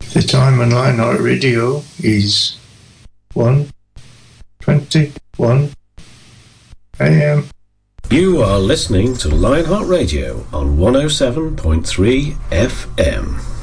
The time on Lionheart Radio is 1:21 a.m. You are listening to Lionheart Radio on 107.3 FM.